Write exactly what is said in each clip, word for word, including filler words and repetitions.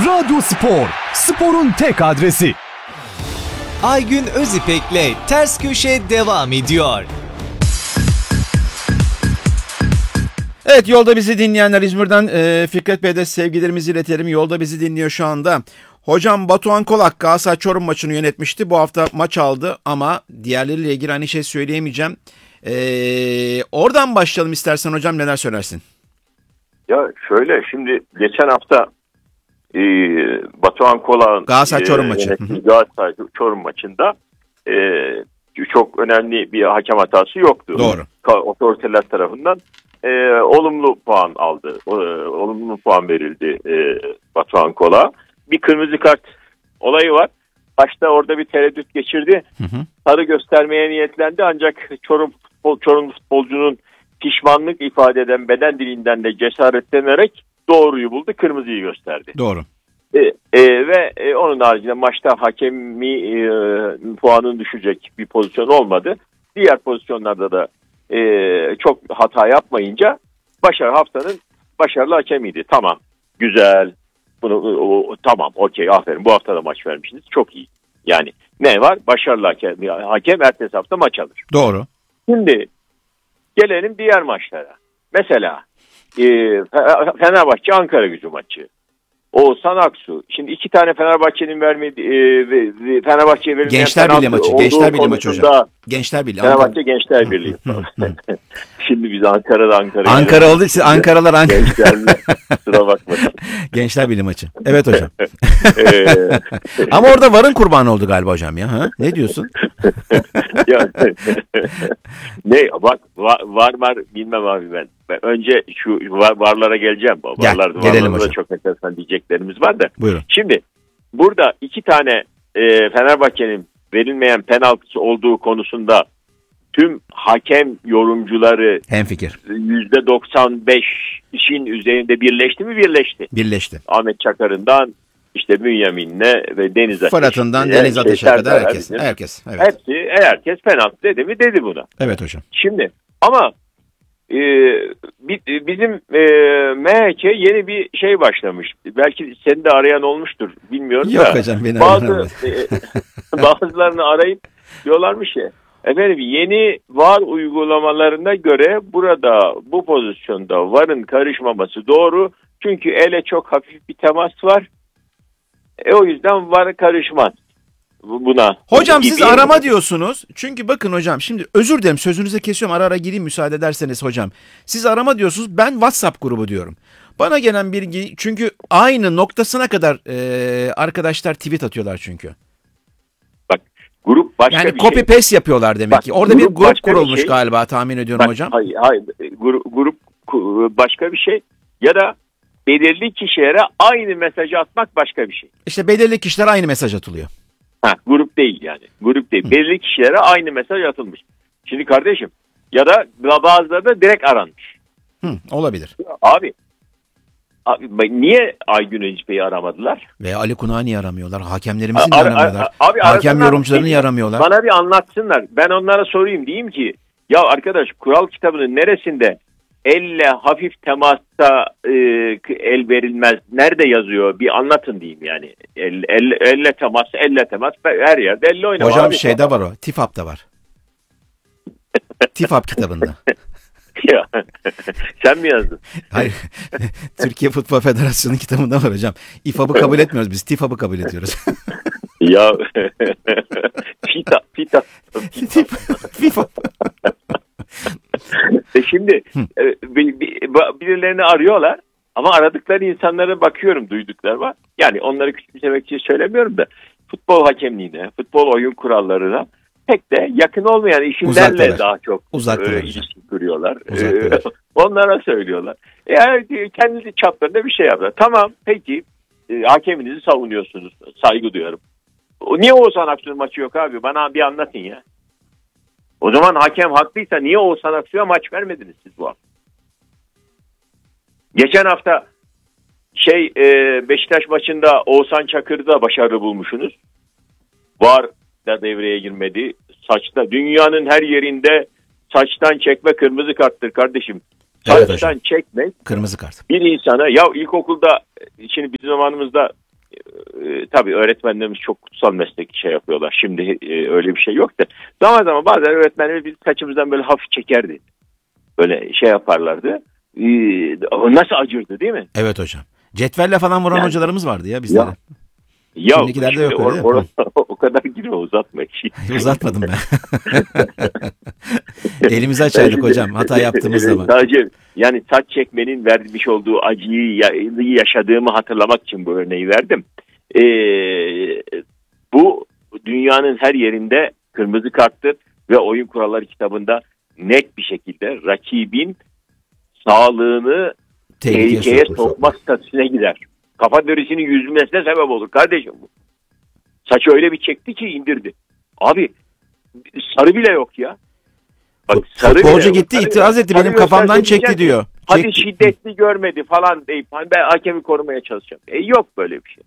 Radyo Spor, sporun tek adresi. Aygün Özipek'le Ters Köşe devam ediyor. Evet, yolda bizi dinleyenler, İzmir'den e, Fikret Bey'de sevgilerimizi iletelim. Yolda bizi dinliyor şu anda. Hocam, Batuhan Kolak Galatasaray Çorum maçını yönetmişti. Bu hafta maç aldı ama diğerleriyle ilgili aynı şey söyleyemeyeceğim. E, oradan başlayalım istersen hocam, neler söylersin? Ya şöyle, şimdi geçen hafta e, Batuhan Kolak'ın Galatasaray Çorum e, maçı. Galatasaray Çorum maçında e, çok önemli bir hakem hatası yoktu. Doğru. Otoriteler tarafından e, olumlu puan aldı. E, olumlu puan verildi e, Batuhan Kolak'a. Bir kırmızı kart olayı var. Başta orada bir tereddüt geçirdi. Hı hı. Sarı göstermeye niyetlendi ancak Çorum, futbol, Çorum futbolcunun pişmanlık ifade eden beden dilinden de cesaretlenerek doğruyu buldu. Kırmızıyı gösterdi. Doğru. E, e, ve e, onun haricinde maçta hakemi e, puanın düşecek bir pozisyon olmadı. Diğer pozisyonlarda da e, çok hata yapmayınca başarı haftanın başarılı hakemiydi. Tamam, güzel. Bunu o, tamam, okey, aferin. Bu hafta da maç vermişsiniz. Çok iyi. Yani ne var? Başarılı hakem, hakem ertesi hafta maç alır. Doğru. Şimdi gelelim diğer maçlara. Mesela e, Fenerbahçe Ankaragücü maçı. Oğuzhan Aksu. Şimdi iki tane Fenerbahçe'nin vermediği e, Fenerbahçe'ye verilmeyen Gençler Birliği maçı. Gençler Birliği maçı hocam. Gençler Birliği. Fenerbahçe Gençler Birliği. Şimdi biz Ankara'da Ankara. Ankara oldu. Siz Ankaralar Ankara. Sıra bakmasın. Gençler Birliği maçı. Evet hocam. Ama orada VAR'ın kurbanı oldu galiba hocam ya. Ha? Ne diyorsun? ya, ne bak var var, var bilmem abi ben. ben önce şu var, varlara geleceğim. Gel, Varlarda, gelelim varlarda hocam. Çok enteresan diyeceklerimiz var da. Buyurun. Şimdi burada iki tane e, Fenerbahçe'nin verilmeyen penaltısı olduğu konusunda tüm hakem yorumcuları hemfikir. yüzde doksan beşin üzerinde birleşti mi? Birleşti. Birleşti. Ahmet Çakar'ından işte Bünyamin'le ve Deniz Ateş. Fırat'ından Deniz Ateş'e kadar herkes. Herkes. Evet. Hepsi, herkes penaltı dedi mi dedi buna. Evet hocam. Şimdi ama e, bizim e, M H K yeni bir şey başlamış. Belki seni de arayan olmuştur. Bilmiyorum Yok da. Yok hocam, beni bazı, e, bazılarını arayıp diyorlarmış ya. Efendim, yeni VAR uygulamalarına göre burada bu pozisyonda VAR'ın karışmaması doğru. Çünkü ele çok hafif bir temas var. E o yüzden VAR karışmaz buna. Hocam siz arama diyorsunuz. Çünkü bakın hocam, şimdi özür dilerim, sözünüze kesiyorum, ara ara gireyim müsaade ederseniz hocam. Siz arama diyorsunuz, ben WhatsApp grubu diyorum. Bana gelen bilgi, çünkü aynı noktasına kadar e, arkadaşlar tweet atıyorlar çünkü. Bak, grup başka yani bir copy şey. paste yapıyorlar demek Bak, ki. Orada bir grup kurulmuş bir şey. galiba, tahmin ediyorum Bak, hocam. Hayır, hayır. Grup, grup başka bir şey ya da belirli kişilere aynı mesajı atmak başka bir şey. İşte belirli kişilere aynı mesaj atılıyor. Ha, grup değil yani. Grup değil. Hı. Belirli kişilere aynı mesaj atılmış. Şimdi kardeşim, ya da bazıları da direkt aranmış. Hı, olabilir. Abi, abi niye Aygün Özipek'i aramadılar? Ve Ali Kunak'ı niye aramıyorlar? Hakemlerimizi niye abi, aramıyorlar? Abi, hakem yorumcularını niye aramıyorlar? Bana bir anlatsınlar. Ben onlara sorayım, diyeyim ki ya arkadaş, kural kitabının neresinde elle hafif temasta e, el verilmez, nerede yazıyor bir anlatın diyeyim yani. El, el, elle temas, elle temas, her yerde elle oynama. Hocam abi. şeyde var o, TİFAP'ta var. TİFAP kitabında. Ya, sen mi yazdın? Hayır. Türkiye Futbol Federasyonu kitabında var hocam. İFAB'ı kabul etmiyoruz biz. TİFAP'ı kabul ediyoruz. Ya FİTA FİTA FİFAB. e şimdi e, birilerini arıyorlar ama aradıkları insanlara bakıyorum, duyduklar var. Yani onları küçümsemek için söylemiyorum da futbol hakemliğine, futbol oyun kurallarına pek de yakın olmayan isimlerle daha çok e, ilişki kuruyorlar. E, onlara söylüyorlar. Yani kendi çaplarında bir şey yapıyorlar. Tamam, peki e, hakeminizi savunuyorsunuz. Saygı duyarım. Niye Oğuzhan Aksu'nun maçı yok abi? Bana bir anlatın ya. O zaman hakem haklıysa niye Oğuzhan Aksu'ya maç vermediniz siz bu hafta? Geçen hafta şey e, Beşiktaş maçında Oğuzhan Çakır'ı da başarılı bulmuşsunuz. VAR da devreye girmedi. Saçta, dünyanın her yerinde saçtan çekme kırmızı karttır kardeşim. Saçtan evet, çekmek kırmızı kart. Bir insana, ya ilkokulda, şimdi bizim zamanımızda e, tabii öğretmenlerimiz çok kutsal meslek şey yapıyorlar. Şimdi e, öyle bir şey yok da. Zaman zaman bazen öğretmenlerimiz biz saçımızdan böyle hafif çekerdi. Böyle şey yaparlardı. E, nasıl acırdı değil mi? Evet hocam. Cetvelle falan vuran yani, hocalarımız vardı ya bizlere. Ya. Ya Şimdikilerde yok or, öyle. Or, o kadar girme, uzatma. Uzatmadım ben. Elimizi açaydık hocam hata yaptığımız zaman. Sadece yani saç çekmenin vermiş olduğu acıyı yaşadığımı hatırlamak için bu örneği verdim. Ee, bu dünyanın her yerinde kırmızı karttır ve oyun kuralları kitabında net bir şekilde rakibin sağlığını tehlikeye, tehlikeye sokma statüsüne gider. Kafa derisinin yüzülmesine sebep olur kardeşim bu. Saçı öyle bir çekti ki indirdi. Abi sarı bile yok ya. Bak, sarı Futbolcu gitti sarı itiraz etti benim kafamdan çekti diyor. Hadi çekti. Şiddetli görmedi falan deyip hani ben hakemi korumaya çalışacağım. E yok böyle bir şey.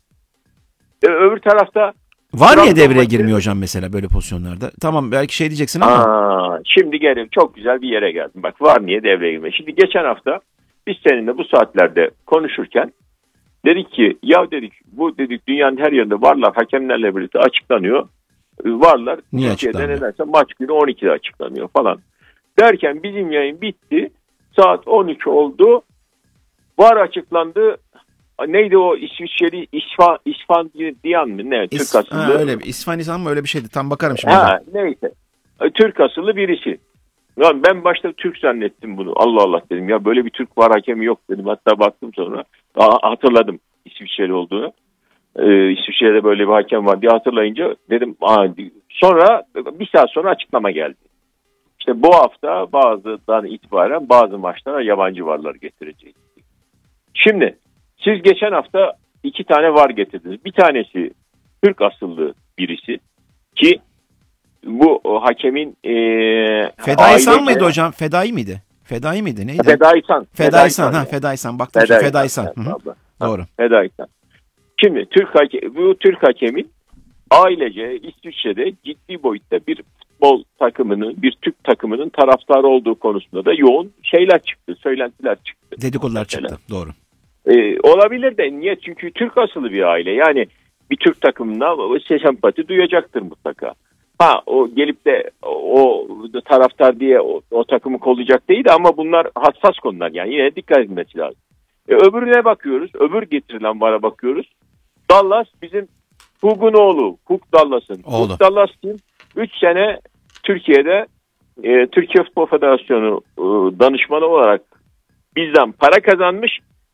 E, öbür tarafta var ya devreye girmiyor hocam mesela böyle pozisyonlarda. Tamam belki şey diyeceksin ama. Aa, şimdi gelin çok güzel bir yere geldim. Bak var niye devreye girmiyor. Şimdi geçen hafta biz seninle bu saatlerde konuşurken dedik ki ya dedik bu dedik dünyanın her yerinde varlar hakemlerle birlikte açıklanıyor. Varlar. Niye Türkiye'de nedense maç günü on ikide açıklanıyor falan. Derken bizim yayın bitti. Saat on üç oldu. Var açıklandı. Neydi o İsviçreli İsfa, İsfan Diyan mı? Ne? İs, Türk asıllı. Ha, öyle bir İsfan İsfan mı öyle bir şeydi. Tam bakarım şimdi. Ha, neyse. Türk asıllı birisi. Yani ben başta Türk zannettim bunu. Allah Allah dedim. Ya böyle bir Türk var hakemi yok dedim. Hatta baktım sonra. Aa, hatırladım İsviçreli olduğunu. Ee, İsviçre'de böyle bir hakem var diye hatırlayınca dedim. Aa, sonra bir saat sonra açıklama geldi. İşte bu hafta bazıdan itibaren bazı maçlara yabancı varlar getireceğiz. Şimdi siz geçen hafta iki tane var getirdiniz. Bir tanesi Türk asıllı birisi ki bu hakemin e, Fedai İhsan mıydı hocam? Fedai miydi? Fedai miydi? Neydi? Fedai İhsan. Fedai İhsan. Ha, Fedai İhsan. Baktım Fedai Fedai İhsan. Doğru. Fedai İhsan. Şimdi Türk hakem, bu Türk hakemin ailece İsviçre'de ciddi boyutta bir futbol takımının, bir Türk takımının taraftarı olduğu konusunda da yoğun şeyler çıktı, söylentiler çıktı. Dedikodular çıktı, doğru. Ee, olabilir de niye? Çünkü Türk asıllı bir aile. Yani bir Türk takımına sempati duyacaktır mutlaka. Ha o gelip de o taraftar diye o, o takımı kollayacak değil de ama bunlar hassas konular. Yani yine dikkat edilmesi lazım. E, öbürüne bakıyoruz, öbür getirilen vara bakıyoruz. Dallas bizim Hug'un oğlu, Hug Dallas'ın. Oğlu. Hug Dallas kim? üç sene Türkiye'de e, Türkiye Futbol Federasyonu e, danışmanı olarak bizden para kazanmış.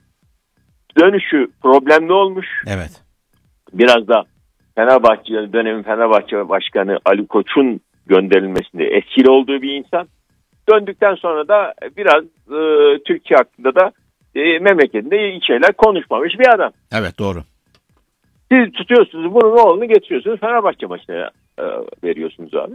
Dönüşü problemli olmuş. Evet. Biraz da Fenerbahçe dönemin Fenerbahçe Başkanı Ali Koç'un gönderilmesinde etkili olduğu bir insan. Döndükten sonra da biraz e, Türkiye hakkında da e, memleketinde iyi şeyler konuşmamış bir adam. Evet doğru. Siz tutuyorsunuz bunun oğlunu getiriyorsunuz Fenerbahçe maçına e, veriyorsunuz abi.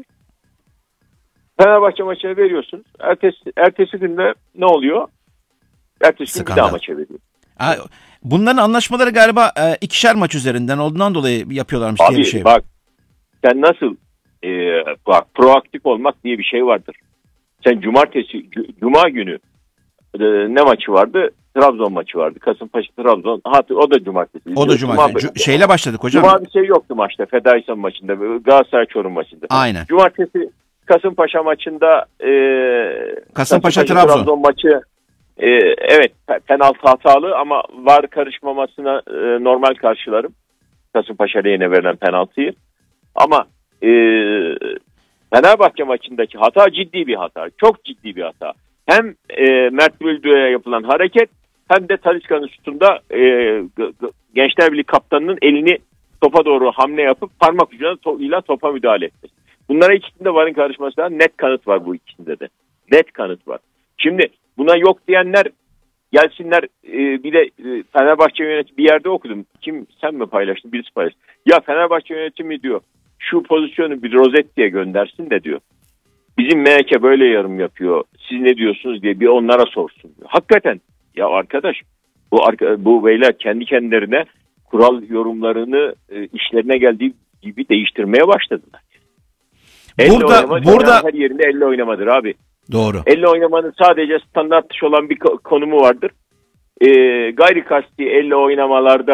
Fenerbahçe maçına veriyorsunuz. Ertesi, ertesi günde ne oluyor? Ertesi gün bir daha maça veriyor. Ha, bunların anlaşmaları galiba e, ikişer maç üzerinden olduğundan dolayı yapıyorlarmış abi, diye bir şey var. Bak sen nasıl e, bak proaktif olmak diye bir şey vardır. Sen cumartesi, cuma günü e, ne maçı vardı? Trabzon maçı vardı. Kasımpaşa Trabzon. Ha, o da cumartesi. O da cumartesi. Cuma, şeyle başladık hocam. Cuma bir şey yoktu maçta. Fedai İhsan maçında. Galatasaray Çorum maçında. Aynen. Cumartesi Kasımpaşa maçında e, Kasımpaşa Trabzon. Trabzon maçı e, evet penaltı hatalı ama VAR karışmamasına e, normal karşılarım. Kasımpaşa lehine verilen penaltıyı. Ama e, Fenerbahçe maçındaki hata ciddi bir hata. Çok ciddi bir hata. Hem e, Mert Bülbül'e yapılan hareket hem de Talisca'nın şutunda e, Gençler Birliği kaptanının elini topa doğru hamle yapıp parmak ucuyla to- topa müdahale etmesi. Bunlara ikisinde VAR'ın karışmasına net kanıt var bu ikisinde de. Net kanıt var. Şimdi buna yok diyenler gelsinler e, bir de e, Fenerbahçe yönetimi bir yerde okudum. Kim sen mi paylaştın? Birisi paylaştı. Ya Fenerbahçe yönetimi diyor şu pozisyonu bir Rosetti'ye göndersin de diyor. Bizim M H K böyle yorum yapıyor. Siz ne diyorsunuz diye bir onlara sorsun diyor. Hakikaten ya arkadaş bu bu beyler kendi kendilerine kural yorumlarını e, işlerine geldiği gibi değiştirmeye başladılar. Burada burada her yerinde elle oynamadır abi. Doğru. Elle oynamanın sadece standart dışı olan bir konumu vardır. E, gayri kasti elle oynamalarda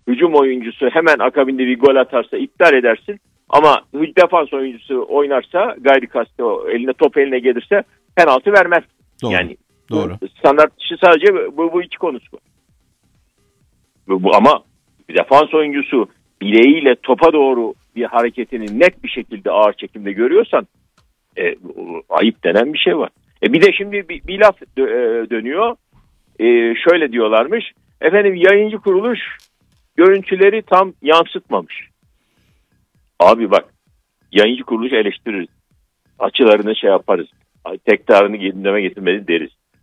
hücum oyuncusu hemen akabinde bir gol atarsa iptal edersin. Ama defans oyuncusu oynarsa gayri kasti eline top eline gelirse penaltı vermez. Doğru. Yani Doğru. standart dışı sadece bu, bu iki konusu. Bu, bu, ama defans oyuncusu bileğiyle topa doğru bir hareketini net bir şekilde ağır çekimde görüyorsan e, ayıp denen bir şey var. E, bir de şimdi bir, bir laf dö- dönüyor. E, şöyle diyorlarmış. Efendim yayıncı kuruluş görüntüleri tam yansıtmamış. Abi bak, yayıncı kuruluş eleştiririz. Açılarını şey yaparız. Tekrarını gündeme getirmeli deriz.